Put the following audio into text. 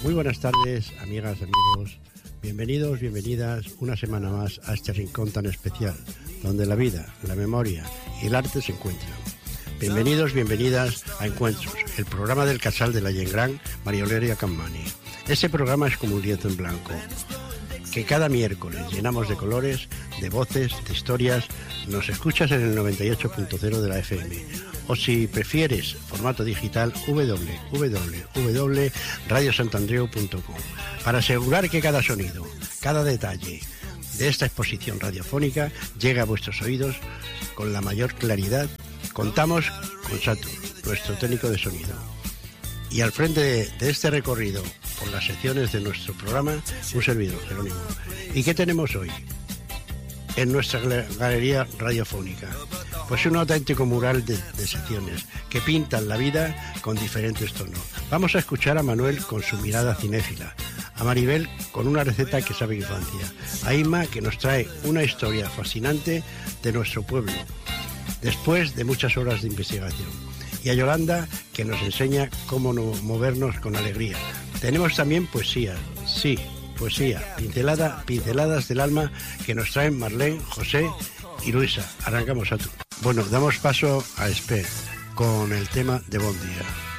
Muy buenas tardes, amigas, amigos. Bienvenidos, bienvenidas una semana más a este rincón tan especial, donde la vida, la memoria y el arte se encuentran. Bienvenidos, bienvenidas a Encuentros, el programa del casal de la Yengran, María Oleria Campmany. Este programa es como un lienzo en blanco, que cada miércoles llenamos de colores, de voces, de historias. Nos escuchas en el 98.0 de la FM. O si prefieres, formato digital, www.radiosantandreu.com, para asegurar que cada sonido, cada detalle de esta exposición radiofónica llega a vuestros oídos con la mayor claridad. Contamos con Satur, nuestro técnico de sonido. Y al frente de este recorrido por las secciones de nuestro programa, un servidor, Jerónimo. ¿Y qué tenemos hoy en nuestra galería radiofónica? Pues un auténtico mural de secciones que pintan la vida con diferentes tonos. Vamos a escuchar a Manuel con su mirada cinéfila, a Maribel con una receta que sabe infancia, a Inma que nos trae una historia fascinante de nuestro pueblo, después de muchas horas de investigación, y a Yolanda que nos enseña cómo movernos con alegría. Tenemos también poesía, sí, poesía, pinceladas del alma que nos traen Marlene, José y Luisa. Arrancamos a tú. Bueno, damos paso a Esper con el tema de Bon Día.